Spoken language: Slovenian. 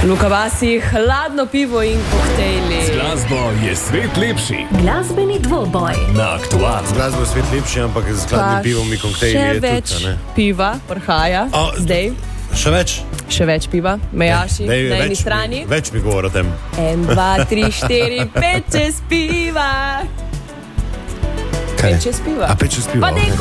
Luka Basi, hladno pivo in koktejli. Z glasbo je svet lepši. Glasbeni dvoboj. Na Aktualu. Z glasbo je svet lepši, ampak z hladnim pivom in koktejli še je več tudi, ne? piva prihaja. Zdaj. Še več? Še več piva, mejaši na eni strani. Več mi govori o tem. 1, 2, 3, 4, 5 čez piva. Kaj? 5 čez piva. A 5 čez piva.